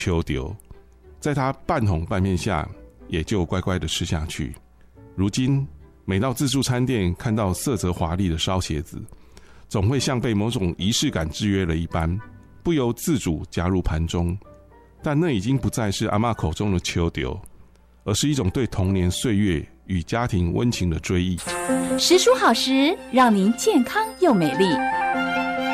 秋丢，在他半哄半骗下，也就乖乖的吃下去。如今每到自助餐店看到色泽华丽的烧茄子，总会像被某种仪式感制约了一般，不由自主加入盘中。但那已经不再是阿嬷口中的秋丢，而是一种对童年岁月与家庭温情的追忆。 食蔬好食，让您健康又美丽。